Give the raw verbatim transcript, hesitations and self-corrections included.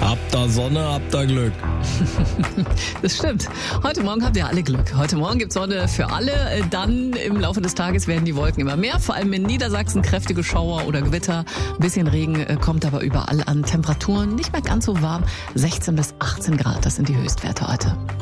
Habt ihr Sonne, habt ihr Glück. Das stimmt. Heute Morgen habt ihr alle Glück. Heute Morgen gibt's Sonne für alle. Dann im Laufe des Tages werden die Wolken immer mehr. Vor allem in Niedersachsen kräftige Schauer oder Gewitter. Ein bisschen Regen kommt aber überall an. Temperaturen nicht mehr ganz so warm. sechzehn bis achtzehn Grad, das sind die Höchstwerte heute.